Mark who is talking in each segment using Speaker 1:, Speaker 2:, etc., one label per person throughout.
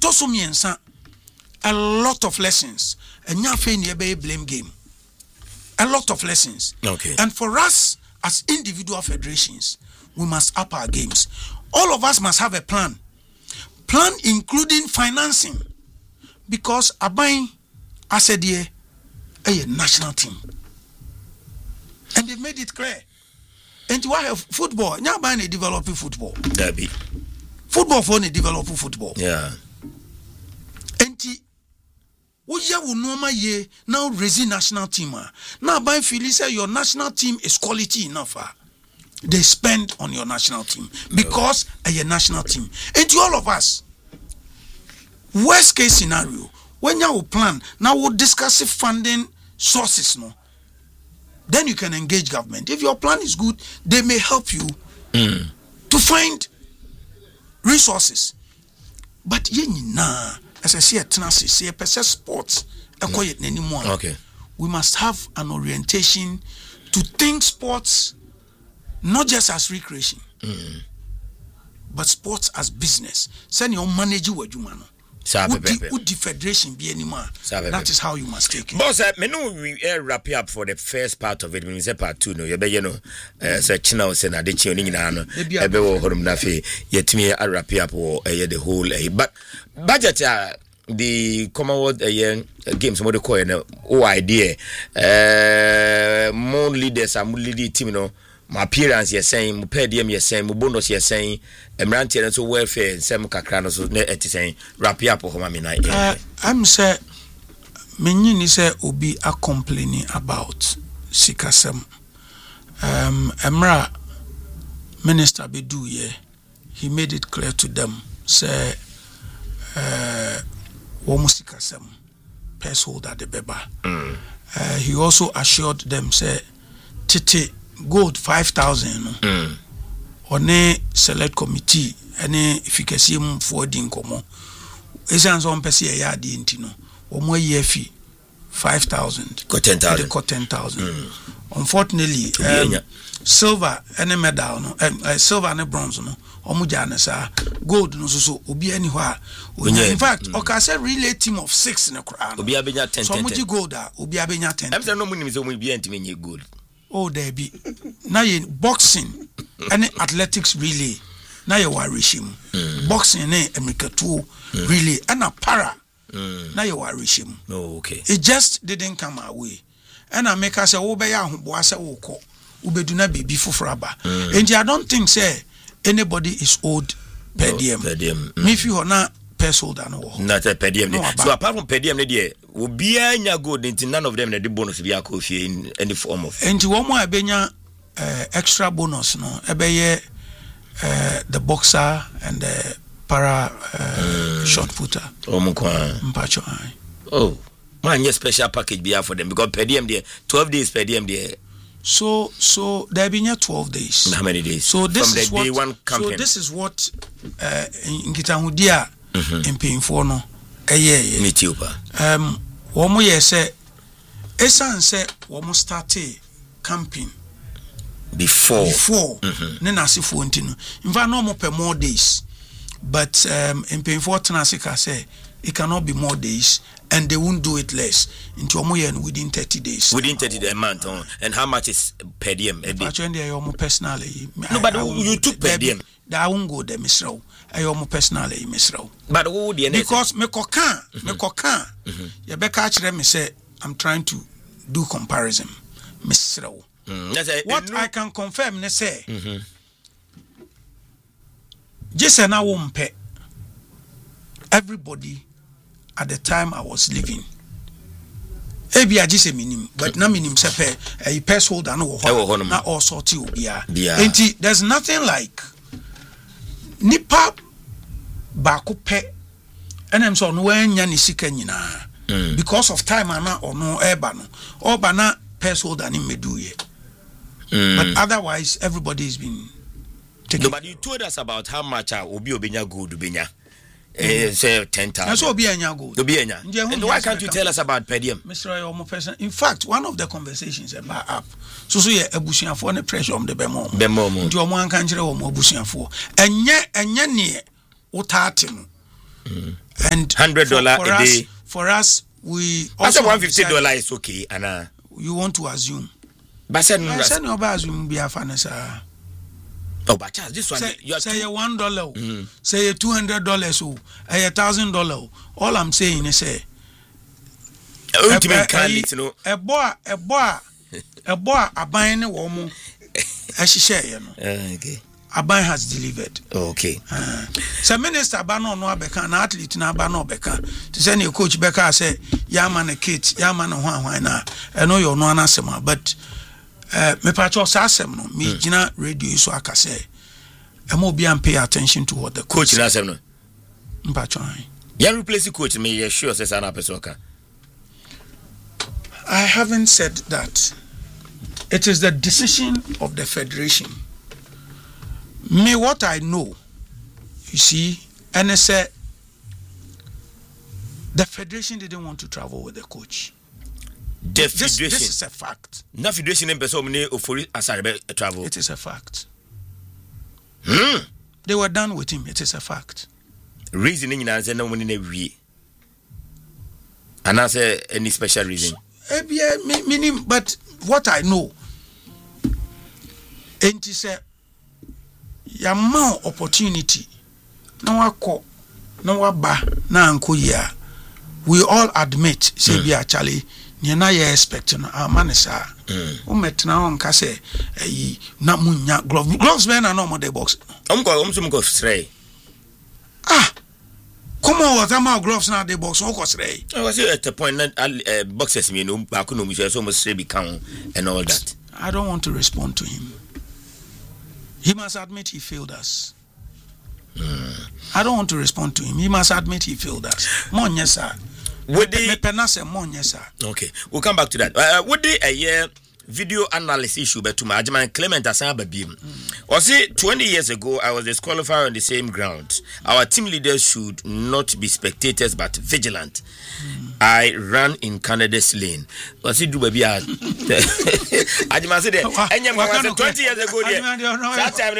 Speaker 1: etoso miensa a lot of lessons and nya fe ne be blame game. A lot of lessons.
Speaker 2: Okay.
Speaker 1: And for us as individual federations, we must up our games. All of us must have a plan including financing, because Abai Asedie a national team, and they've made it clear. And why have football? Now buying a developing football.
Speaker 2: Derby.
Speaker 1: Football for a developing football.
Speaker 2: Yeah.
Speaker 1: And Uja will normal ye now raising national team. Now by feeling say your national team is quality enough. They spend on your national team because a national team. And to all of us, worst case scenario, when you will plan, now we'll discuss funding sources, no. Then you can engage government. If your plan is good, they may help you to find resources. But as I say, sports,
Speaker 2: okay.
Speaker 1: We must have an orientation to think sports not just as recreation, but sports as business. Send your manager what you man. The federation be anymore. That is how you must take it.
Speaker 2: Boss, me know we wrap up for the first part of it. Me say part 2 no. You be so china say na de chi oni nyina no. E be wo horum na fe. Yetimi wrap up the whole but budget the Commonwealth games mo de call no idea. More leaders are more lead team no. My appearance you're saying, my per diem you're saying, my bonus you're saying, Emranti and so welfare and some kakran so net saying wrap up or home night.
Speaker 1: I'm say many say obi are complaining about Sikasem. Emra Minister Bedu ye, he made it clear to them, say Womusikasem purse holder the beba. He also assured them, say Titi gold 5,000 on a select committee any efficacy for dinkomo esanso on pese ya di ntino omo ye fee 5,000
Speaker 2: got 10,000
Speaker 1: unfortunately silver and medal no silver and bronze no omo jana sa gold no so obi ani ho a in fact okase relay team of 6 na kra
Speaker 2: obi abenya 10
Speaker 1: so omo gold a obi abenya 10
Speaker 2: am say no munim say omo bi antime gold.
Speaker 1: Oh, there be now in boxing and athletics relay. Now you are regime boxing and America 2 relay and a para. Now you are regime.
Speaker 2: Oh, okay.
Speaker 1: It just didn't come our way. And I make us a obey who was a woko. Ube do not be before fraba. And I don't think say anybody is owed per diem. Me if you are not per holder no.
Speaker 2: Not a per diem. So apart from per diem, will be a good into none of them the bonus be in any form of.
Speaker 1: And one more benya extra bonus no ebeye the boxer and the para short putter.
Speaker 2: Oh man, yes, special package be for them because per diem there 12 days per diem there.
Speaker 1: So there be 12 days.
Speaker 2: How many days?
Speaker 1: So this
Speaker 2: from
Speaker 1: is
Speaker 2: the
Speaker 1: what,
Speaker 2: day one campaign.
Speaker 1: So this is what in Gitahudia in paying for no. Womo ye say esan say womo started camping before ne nasifo ntino in fact no more per more days but in paying for tenasika say it cannot be more days and they won't do it less into omo ye within 30 days
Speaker 2: within 30 days a month and how much is per diem a day
Speaker 1: actually they are personally
Speaker 2: no but you took per diem
Speaker 1: that won't go the misraw I am personally misraw
Speaker 2: but who the
Speaker 1: because me kokan you be catch them me say I'm trying to do comparison misraw what I can confirm ne say just na wo mpe everybody at the time I was living ebi agise minim but na minim sepe a purse holder no ho na all sorti obia enti there's nothing like nipa baako pe enem so no wanya ni sika nyina because of time ana ono eba no oba na purse holder ni meduye but otherwise everybody has been taking.
Speaker 2: No, but you told us about how much obi obenya gold obenya say 10,000
Speaker 1: so obi enya gold
Speaker 2: obi enya and why can't you tell us about per diem
Speaker 1: Mr. Yomo person in fact one of the conversations about app so ye abusuafo ne pressure on the bemo ndi omo anka nkire omo abusuafo enye ne wotaate no And
Speaker 2: $100 a day.
Speaker 1: For us, we
Speaker 2: also $150 is okay, and
Speaker 1: you want to assume.
Speaker 2: But
Speaker 1: send your assume be a fanasa.
Speaker 2: Oh, but this one
Speaker 1: say $1, say $200, oh, $1,000. All I'm saying is say a boy a buying a woman as she share, you know.
Speaker 2: Okay.
Speaker 1: Aban has delivered.
Speaker 2: Okay.
Speaker 1: So Minister Bano no beka na athlete na Bano beka. To say your coach beka say ya man a kit, ya man hwan na. I know you no anasema, but me pacho sa asem no me gina radio so aka say. Emo bi am pay attention to what the
Speaker 2: coach na asem no.
Speaker 1: Mpacho.
Speaker 2: Ya replace the coach me sure say na person ka.
Speaker 1: I haven't said that. It is the decision of the federation. Me, what I know, you see, and I said the federation didn't want to travel with the coach.
Speaker 2: The federation.
Speaker 1: This is a fact.
Speaker 2: No federation in person travel.
Speaker 1: It is a fact. They were done with him. It is a fact.
Speaker 2: Reasoning is no one in a way. And I say any special reason.
Speaker 1: Meaning, but what I know, and he said. Ya ma opportunity na wako na waba na anko ya we all admit say be actually ne na ye expect no amanesa o metna on ka say na munya gloves men na no mo the box
Speaker 2: some go stray
Speaker 1: come on what am gloves na the box o go stray
Speaker 2: I was at the point that boxes me no ba ko no mu so mo stray be count and all that.
Speaker 1: I don't want to respond to him. He must admit he failed us. I don't want to respond to him. He must admit he failed us. Monye sir.
Speaker 2: Okay, we'll come back to that. Would they video analysis issue but to my Clement Asaba Beam? Was it 20 years ago I was disqualified on the same ground? Our team leaders should not be spectators but vigilant. I ran in Canada's lane. Was it do baby? I said 20 years ago. That time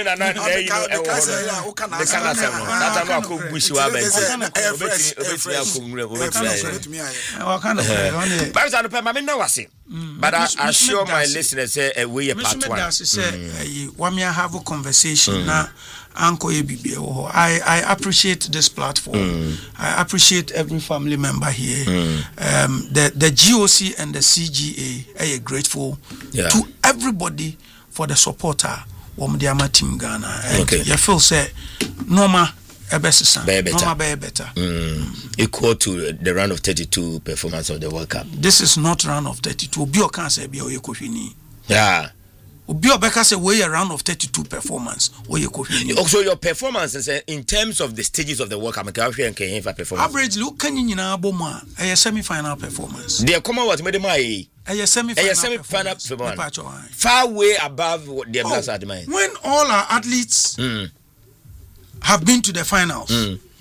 Speaker 2: but I assure my listeners we are part one.
Speaker 1: We have a conversation now. I appreciate this platform. I appreciate every family member here. The GOC and the CGA are grateful to everybody for the supporter of the team Ghana. And you feel say Norma better.
Speaker 2: Equal to the round of 32 performance of the World Cup.
Speaker 1: This is not round of 32.
Speaker 2: Yeah.
Speaker 1: Obiobeka say we a round of 32 performance.
Speaker 2: Also your performance is in terms of the stages of the World Cup. Performance.
Speaker 1: Average look can you boma a semi-final performance.
Speaker 2: The common was made my
Speaker 1: a semi-final performance.
Speaker 2: Far way above what the Blacks had mind.
Speaker 1: When all our athletes have been to the finals.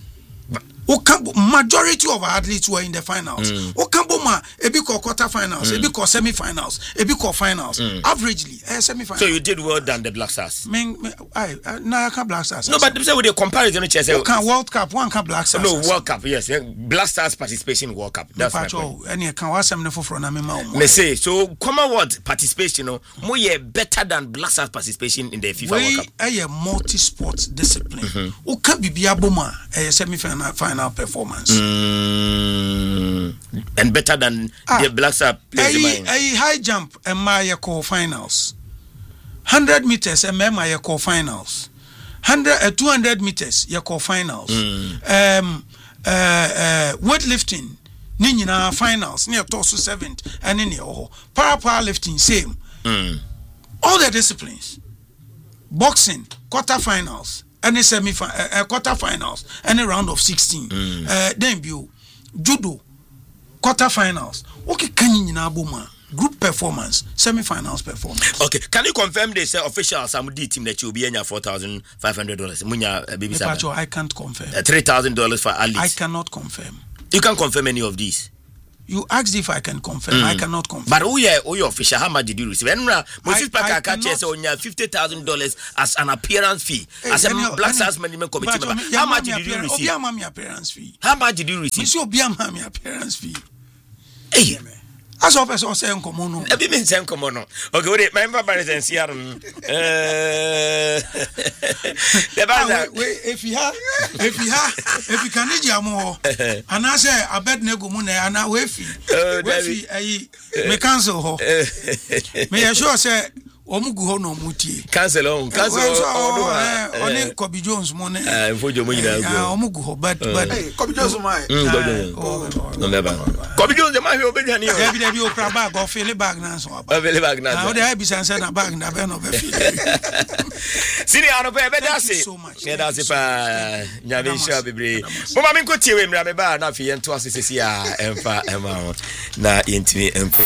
Speaker 1: Majority of our athletes were in the finals. Okamboma, ebiko quarterfinals, ebiko semi-finals, ebiko finals. Averagely, semi-finals.
Speaker 2: So you did well than the Black Stars.
Speaker 1: I can't Black Stars.
Speaker 2: No, but say with the comparison,
Speaker 1: World Cup, one can Black Stars.
Speaker 2: No, World Cup, yes. Black Stars participation in World Cup. That's my point.
Speaker 1: Any can was some for
Speaker 2: me say so. Commonwealth participation, more better than Black Stars participation in the FIFA World Cup.
Speaker 1: A multi-sport discipline. Oka bibia boma a semi-final performance
Speaker 2: and better than the Black Stars players.
Speaker 1: A high jump and my co-finals, 100 meters and my co-finals, 200 meters your co-finals, weightlifting Nina finals near torso 7th and in your powerlifting same all the disciplines, boxing quarterfinals. Any quarterfinals, any round of 16. Then you judo quarterfinals. Okay, can you boma group performance, semi-finals performance.
Speaker 2: Okay, can you confirm this official Samudi team that you'll be in your $4,500? Munya baby
Speaker 1: I can't confirm.
Speaker 2: $3,000 for athletes.
Speaker 1: I cannot confirm.
Speaker 2: You can't confirm any of these.
Speaker 1: You asked if I can confirm. I cannot confirm.
Speaker 2: But who your official? How much did you receive? And Moses Parker catch us on your $50,000 as an appearance fee as a Black Stars Management Committee member. How much did you receive?
Speaker 1: Obiama appearance fee.
Speaker 2: How much did you receive?
Speaker 1: Monsieur Obiama appearance fee.
Speaker 2: Hey.
Speaker 1: As of as I say, come on.
Speaker 2: Every means come on. Okay, wait. My member is in Seattle.
Speaker 1: If you can need your more, and I say I bet nego money and I wafy. Me cancel. May I sure say Omugu no muti.
Speaker 2: Cancel on.
Speaker 1: Only Kobe Jones money.
Speaker 2: For your money.
Speaker 1: Omugu, but
Speaker 3: Kobe Jones my.
Speaker 2: No never. Kobe Jones the man open here.
Speaker 1: Every day you grab bag or fill bag now.
Speaker 2: Fill bag now.
Speaker 1: How the habits and send a bag na ben of
Speaker 2: Senior ano pe that's it.
Speaker 1: So much.
Speaker 2: Yeah, that's it pa. Nyame sha bebre. Mo ma me ko tie we mra me ba na fi ento asese ya emfa ema na yentimi empo.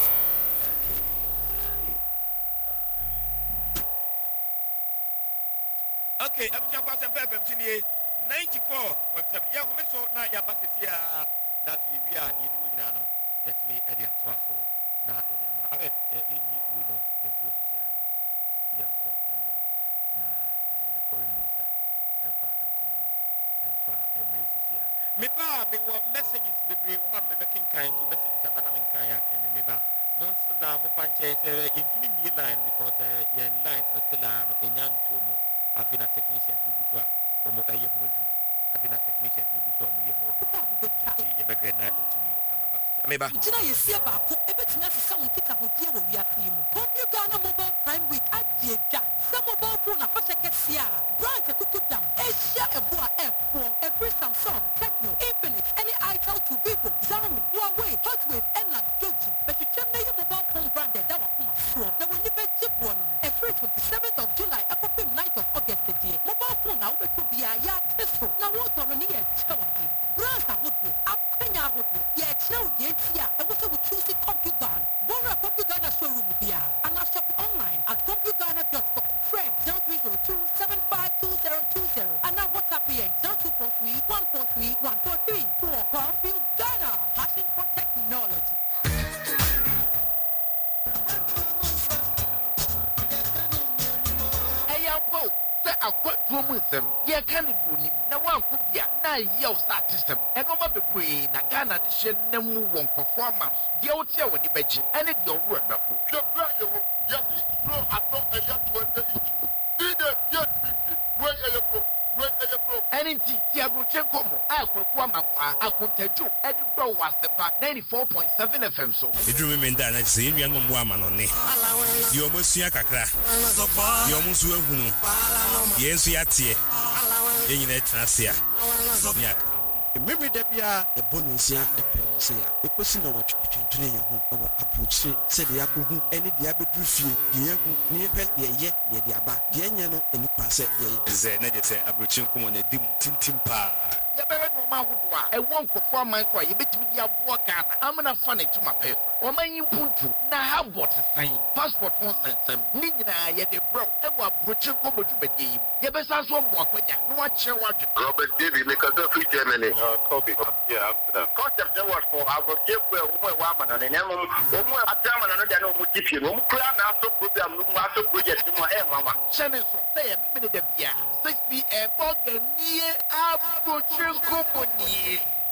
Speaker 2: Okay, I'm just passing FM 94.7. Yeah, we so na ya basisi ya na via ye ni nyina no. Yet me e dia to aso na e dia ma. Abe enyi we no enfo sisi ya na. Yemko emra na the foreign minister emfa enkomo no. Emfa emre sisi ya. Me ba me wo messages bebre wo me be kinkan to messages abana me kan ya ken me ba. Months na mo fanche say intimi ni line because yen lines no still no enyanto mo. I've been a technician who do so. Omo eye ho adwuma. I've been a technician who do so omo ye ho adwuma. You be great night to me about back. Ameba.
Speaker 4: Jina yesia ba ko ebetuna se sa won kita hodie wo wiase mu. Compute Ghana Mobile Prime Week ajeja. Sa mobile phone na fa cheke sia. Brand ekuku dam. Asia ebo a F4. Every Samsung, Tecno, Infinix, any itel to Vivo, Xiaomi, Huawei, Hotwave, and like Joji. But you check your mobile phone branded that wa kuma so. Now when you be chip one. Every 27th of July, akopim 9th of August the day. Mobile phone na ube to be a ya teso. Na wo to no ni e chewa di. Brands are good. Apenya good. Ye chewa di etia. E wo se we choose Compute Ghana. Borrow a Compute Ghana showroom bia. And I shop online at ComputeGhana.com. Friend 0302752020. And now WhatsApp here 0243-143-143. For Compute Ghana. Passion for technology.
Speaker 5: Whoa, say I quite room with them. Yeah, can it wound him? Now one could be a 9 years that system. And over the brain, I can't addition no one performance. The old year when you bet and it your word. The brand you yes, blow at all a young 20 inches. Did it yet where are you broke? Where are you broke? And indeed, Tiago I could come and I could tell you, and the bro was the back 94.7 FM. So
Speaker 6: it remember that I say, you are no woman on it. You almost see a cacra. You almost will. Yes, we are here. In a transia.
Speaker 3: Remember that we are a bonus here, a pensia. A person of what you train your home over approach, said the Akugu, any the Abbey Druffy, the Abu, near the yet, near the Abba, the Anyano, and the Quasset, the Nedget, Abruchim, on a dim tintin pa.
Speaker 5: I won't perform my cry. You bet me the boy Ghana. I'm not funny to my paper. Or my impuntu. Now how bought a sign? Passport won't send some. Nina, yet a bro. I was butcher over to the game. You best ask one more when you know what you want.
Speaker 7: Robert David, make a go free Germany.
Speaker 5: Kobe. Yeah, I'm
Speaker 7: Coach of the word for I will give a woman and a young woman. A German and I know what if you won't cry now. So program, no matter project in my hair, Mama.
Speaker 5: Shannon, say a minute of beer. 6 p.m. Bog and near our butcher company.